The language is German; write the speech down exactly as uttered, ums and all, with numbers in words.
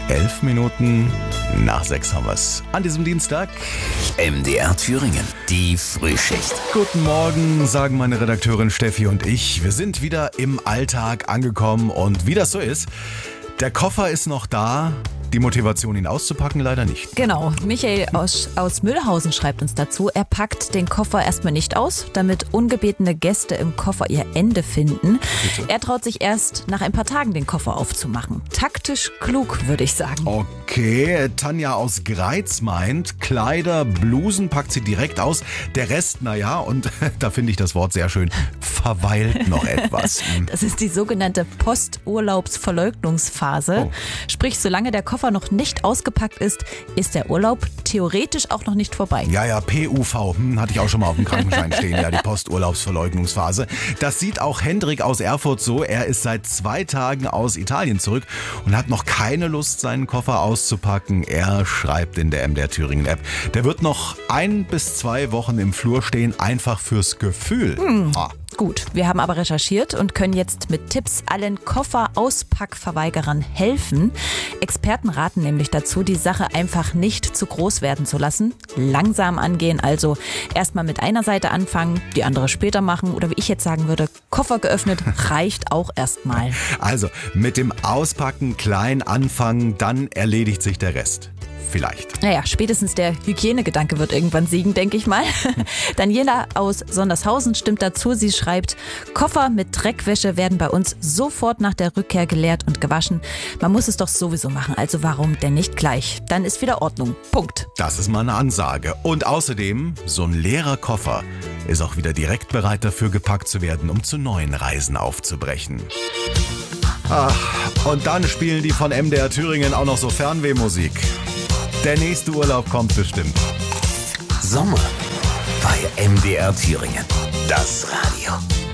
Elf Minuten nach sechs haben wir es. An diesem Dienstag. M D R Thüringen, die Frühschicht. Guten Morgen, sagen meine Redakteurin Steffi und ich. Wir sind wieder im Alltag angekommen und wie das so ist, der Koffer ist noch da. Die Motivation, ihn auszupacken, leider nicht. Genau. Michael aus, aus Mühlhausen schreibt uns dazu, er packt den Koffer erstmal nicht aus, damit ungebetene Gäste im Koffer ihr Ende finden. Bitte? Er traut sich erst nach ein paar Tagen den Koffer aufzumachen. Taktisch klug, würde ich sagen. Okay, Tanja aus Greiz meint, Kleider, Blusen packt sie direkt aus. Der Rest, naja, und da finde ich das Wort sehr schön, verweilt noch etwas. Das ist die sogenannte Posturlaubsverleugnungsphase. Oh. Sprich, solange der Koffer noch nicht ausgepackt ist, ist der Urlaub theoretisch auch noch nicht vorbei. Ja, ja, P U V, hm, hatte ich auch schon mal auf dem Krankenschein stehen, ja, die Posturlaubsverleugnungsphase. Das sieht auch Hendrik aus Erfurt so. Er ist seit zwei Tagen aus Italien zurück und hat noch keine Lust, seinen Koffer auszupacken. Er schreibt in der M D R Thüringen App, der wird noch ein bis zwei Wochen im Flur stehen, einfach fürs Gefühl. Hm. Ah. Gut, wir haben aber recherchiert und können jetzt mit Tipps allen Koffer-Auspackverweigerern helfen. Experten raten nämlich dazu, die Sache einfach nicht zu groß werden zu lassen. Langsam angehen, also erstmal mit einer Seite anfangen, die andere später machen oder wie ich jetzt sagen würde, Koffer geöffnet reicht auch erstmal. Also mit dem Auspacken klein anfangen, dann erledigt sich der Rest. Vielleicht. Naja, spätestens der Hygienegedanke wird irgendwann siegen, denke ich mal. Daniela aus Sondershausen stimmt dazu. Sie schreibt, Koffer mit Dreckwäsche werden bei uns sofort nach der Rückkehr geleert und gewaschen. Man muss es doch sowieso machen, also warum denn nicht gleich? Dann ist wieder Ordnung. Punkt. Das ist mal eine Ansage. Und außerdem, so ein leerer Koffer ist auch wieder direkt bereit dafür gepackt zu werden, um zu neuen Reisen aufzubrechen. Ach, und dann spielen die von M D R Thüringen auch noch so Fernwehmusik. Der nächste Urlaub kommt bestimmt. Sommer bei M D R Thüringen. Das Radio.